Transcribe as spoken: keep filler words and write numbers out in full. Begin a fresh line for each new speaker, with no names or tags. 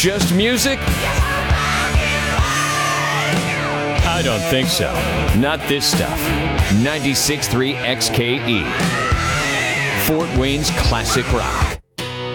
just music? I don't think so. Not this stuff. ninety-six point three X K E. Fort Wayne's classic rock.